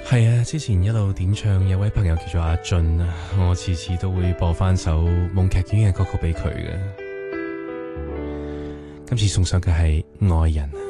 係啊，之前一路點唱有位朋友叫做阿俊啊，我次次都會播翻首夢劇院嘅歌曲俾佢嘅。今次送上嘅係愛人。